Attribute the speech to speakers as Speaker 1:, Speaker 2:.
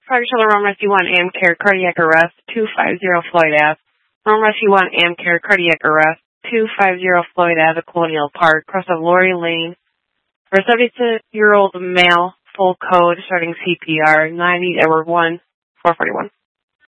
Speaker 1: Fire Shuttle Rome Rescue 1, Amcare, cardiac arrest, 250 Floyd Ave. Rome Rescue 1, Amcare, cardiac arrest, 250 Floyd Ave, Colonial Park, cross of Lori Lane. For a 72-year-old male, full code, starting CPR, 90 Edward 1, 441.